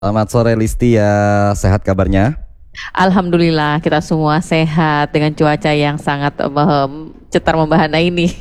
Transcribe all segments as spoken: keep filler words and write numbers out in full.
Selamat sore Listia, sehat kabarnya? Alhamdulillah kita semua sehat dengan cuaca yang sangat um, cetar membahana ini.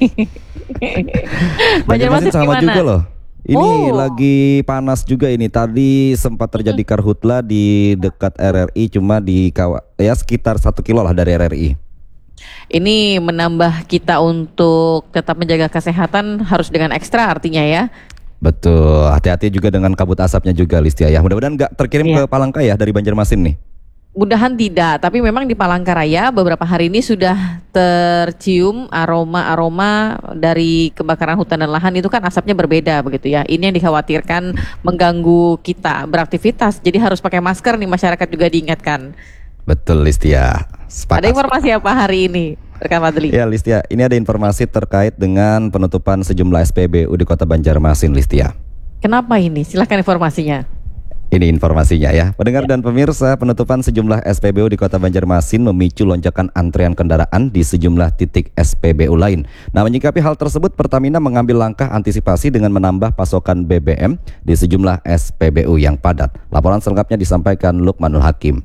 Banjarmasin Banjarmasin sama gimana? juga loh. Ini Oh, lagi panas juga ini. Tadi sempat terjadi karhutla di dekat R R I, cuma di kawa, ya sekitar satu kilo lah dari R R I. ini menambah kita untuk tetap menjaga kesehatan harus dengan ekstra artinya ya. Betul, hati-hati juga dengan kabut asapnya juga Listia ya. Mudah-mudahan nggak terkirim Iya. ke Palangka ya dari Banjarmasin nih. Mudahan tidak, tapi memang di Palangkaraya beberapa hari ini sudah tercium aroma-aroma dari kebakaran hutan dan lahan itu kan asapnya berbeda begitu ya. Ini yang dikhawatirkan mengganggu kita beraktivitas. Jadi harus pakai masker nih masyarakat juga diingatkan. Betul Listia, Ada sepakat. informasi apa hari ini, rekan Fadli? Ya Listia, ini ada informasi terkait dengan penutupan sejumlah S P B U di Kota Banjarmasin Listia. Kenapa ini? Silahkan informasinya. Ini informasinya ya. Pendengar dan pemirsa, penutupan sejumlah S P B U di Kota Banjarmasin memicu lonjakan antrean kendaraan di sejumlah titik S P B U lain. Nah, menyikapi hal tersebut, Pertamina mengambil langkah antisipasi dengan menambah pasokan B B M di sejumlah S P B U yang padat. Laporan selengkapnya disampaikan Lukmanul Hakim.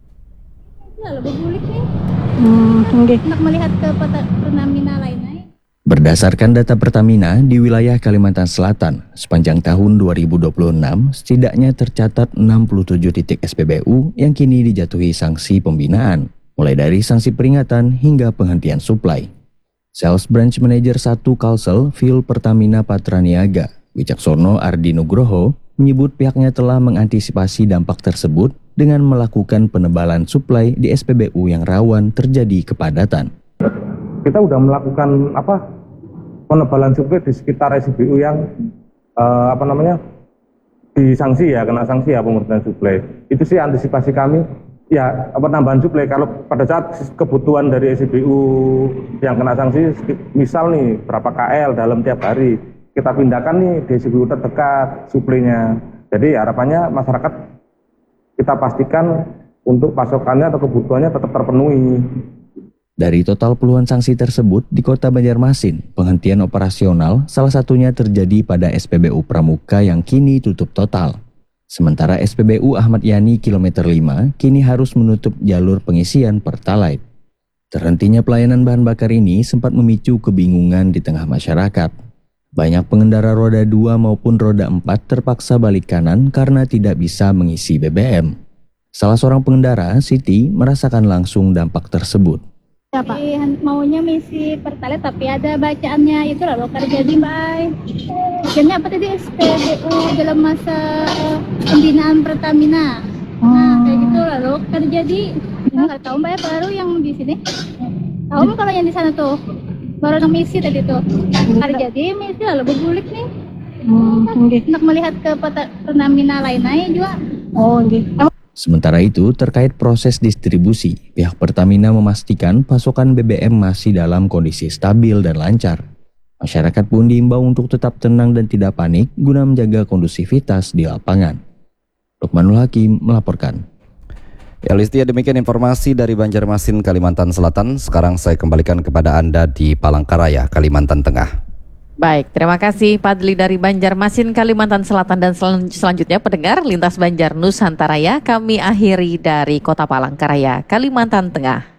Lalu bergulik nih. Hmm, okay. Untuk melihat ke peta- Pertamina lainnya. Berdasarkan data Pertamina di wilayah Kalimantan Selatan, sepanjang tahun dua ribu dua puluh enam setidaknya tercatat enam puluh tujuh titik S P B U yang kini dijatuhi sanksi pembinaan, mulai dari sanksi peringatan hingga penghentian suplai. Sales Branch Manager satu Kalsel Fuel Pertamina Patraniaga, Wicaksono Ardi Nugroho, menyebut pihaknya telah mengantisipasi dampak tersebut dengan melakukan penebalan suplai di S P B U yang rawan terjadi kepadatan. Kita udah melakukan apa penebalan suplai di sekitar S P B U yang uh, apa namanya disanksi ya, kena sanksi ya pemurnian suplai. Itu sih antisipasi kami ya, penambahan suplai. Kalau pada saat kebutuhan dari S P B U yang kena sanksi, misal nih berapa K L dalam tiap hari, kita pindahkan nih di S P B U terdekat suplainya. Jadi harapannya masyarakat kita pastikan untuk pasokannya atau kebutuhannya tetap terpenuhi. Dari total puluhan sanksi tersebut di Kota Banjarmasin, penghentian operasional salah satunya terjadi pada S P B U Pramuka yang kini tutup total. Sementara S P B U Ahmad Yani kilometer lima kini harus menutup jalur pengisian Pertalite. Terhentinya pelayanan bahan bakar ini sempat memicu kebingungan di tengah masyarakat. Banyak pengendara roda dua maupun roda empat terpaksa balik kanan karena tidak bisa mengisi B B M. Salah seorang pengendara, Siti, merasakan langsung dampak tersebut. Ya, Pak. Maunya misi Pertalite tapi ada bacaannya itu lalu kerja di Bay. Akhirnya apa tadi S P B U dalam masa pembinaan Pertamina. Nah, kayak gitu lalu kerja di nggak tahu Mbak ya, baru yang di sini. Tahu Mbak kalau yang di sana tuh baru yang misi tadi tuh. Kerja di misi lalu bergulik nih. Hmm, okay. Untuk melihat ke peta- Pertamina lainnya juga. Oh, okay. Sementara itu, terkait proses distribusi, pihak Pertamina memastikan pasokan B B M masih dalam kondisi stabil dan lancar. Masyarakat pun diimbau untuk tetap tenang dan tidak panik guna menjaga kondusivitas di lapangan. Lukmanul Hakim melaporkan. Ya Listia, demikian informasi dari Banjarmasin, Kalimantan Selatan. Sekarang saya kembalikan kepada Anda di Palangkaraya, Kalimantan Tengah. Baik, terima kasih Fadli dari Banjarmasin, Kalimantan Selatan. Dan sel- selanjutnya pendengar Lintas Banjar Nusantara ya, kami akhiri dari Kota Palangkaraya, Kalimantan Tengah.